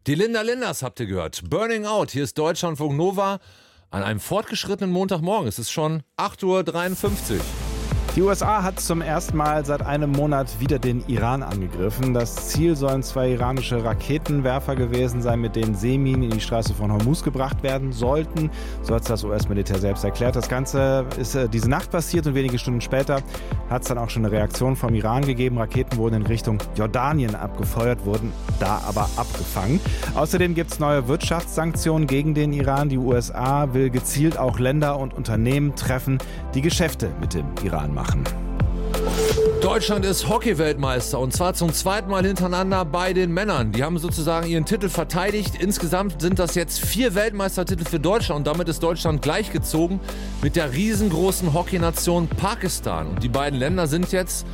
Die Linda Linders habt ihr gehört. Burning Out. Hier ist Deutschlandfunk Nova an einem fortgeschrittenen Montagmorgen. Es ist schon 8:53 Uhr. Die USA hat zum ersten Mal seit einem Monat wieder den Iran angegriffen. Das Ziel sollen 2 iranische Raketenwerfer gewesen sein, mit denen Seeminen in die Straße von Hormuz gebracht werden sollten. So hat es das US-Militär selbst erklärt. Das Ganze ist diese Nacht passiert und wenige Stunden später hat es dann auch schon eine Reaktion vom Iran gegeben. Raketen wurden in Richtung Jordanien abgefeuert, wurden da aber abgefangen. Außerdem gibt es neue Wirtschaftssanktionen gegen den Iran. Die USA will gezielt auch Länder und Unternehmen treffen, die Geschäfte mit dem Iran machen. Deutschland ist Hockey-Weltmeister und zwar zum zweiten Mal hintereinander bei den Männern. Die haben sozusagen ihren Titel verteidigt. Insgesamt sind das jetzt 4 Weltmeistertitel für Deutschland und damit ist Deutschland gleichgezogen mit der riesengroßen Hockeynation Pakistan. Und die beiden Länder sind jetzt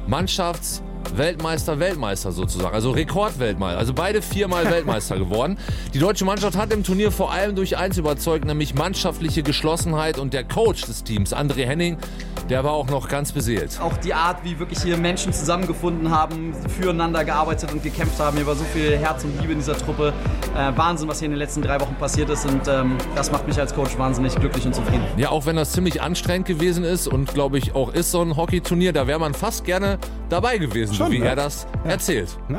Weltmeister sozusagen, also Rekordweltmeister, also beide 4-mal Weltmeister geworden. Die deutsche Mannschaft hat im Turnier vor allem durch eins überzeugt, nämlich mannschaftliche Geschlossenheit, und der Coach des Teams, André Henning, der war auch noch ganz beseelt. Auch die Art, wie wirklich hier Menschen zusammengefunden haben, füreinander gearbeitet und gekämpft haben, hier war so viel Herz und Liebe in dieser Truppe. Wahnsinn, was hier in den letzten 3 Wochen passiert ist, und das macht mich als Coach wahnsinnig glücklich und zufrieden. Ja, auch wenn das ziemlich anstrengend gewesen ist und glaube ich auch ist so ein Hockeyturnier, da wäre man fast gerne dabei gewesen, so wie er das erzählt. Ja.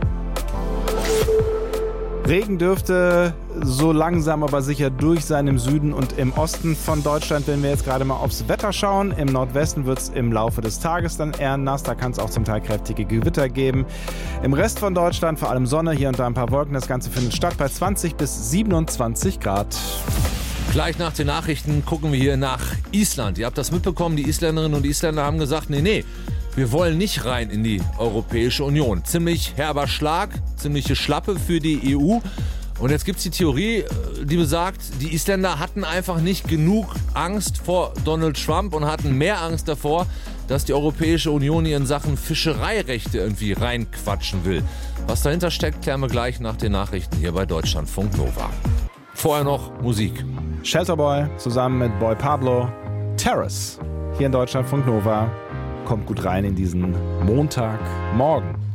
Regen dürfte so langsam aber sicher durch sein im Süden und im Osten von Deutschland. Wenn wir jetzt gerade mal aufs Wetter schauen, im Nordwesten wird es im Laufe des Tages dann eher nass. Da kann es auch zum Teil kräftige Gewitter geben. Im Rest von Deutschland vor allem Sonne, hier und da ein paar Wolken. Das Ganze findet statt bei 20 bis 27 Grad. Gleich nach den Nachrichten gucken wir hier nach Island. Ihr habt das mitbekommen, die Isländerinnen und Isländer haben gesagt, nee, wir wollen nicht rein in die Europäische Union. Ziemlich herber Schlag, ziemliche Schlappe für die EU. Und jetzt gibt es die Theorie, die besagt, die Isländer hatten einfach nicht genug Angst vor Donald Trump und hatten mehr Angst davor, dass die Europäische Union in Sachen Fischereirechte irgendwie reinquatschen will. Was dahinter steckt, klären wir gleich nach den Nachrichten hier bei Deutschlandfunk Nova. Vorher noch Musik. Shelterboy zusammen mit Boy Pablo, Terrace, hier in Deutschlandfunk Nova. Kommt gut rein in diesen Montagmorgen.